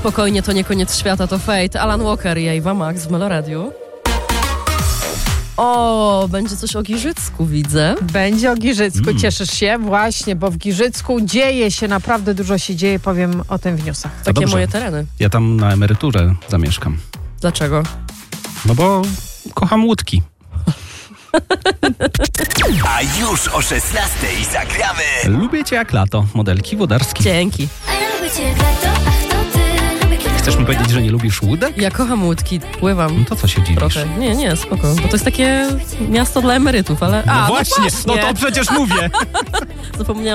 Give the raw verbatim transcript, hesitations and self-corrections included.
Spokojnie, to nie koniec świata, to Fate. Alan Walker i Ewa Max w Meloradiu. O, będzie coś o Giżycku, widzę. Będzie o Giżycku, Mm. cieszysz się? Właśnie, bo w Giżycku dzieje się, naprawdę dużo się dzieje, powiem o tym w newsach. Takie dobrze. moje tereny. Ja tam na emeryturę zamieszkam. Dlaczego? No bo kocham łódki. A już o szesnastej zagramy. Lubię cię jak lato, modelki włodarskie. Dzięki. A ja lubię cię jak lato, ach to ty. Lubię kiedy Chcesz mi powiedzieć, że nie lubisz łódek? Ja kocham łódki, pływam. No to co się dziwisz? Trochę. Nie, nie, spoko. Bo to jest takie miasto dla emerytów, ale... No A, właśnie, no no właśnie. to przecież mówię. Zapomniałam.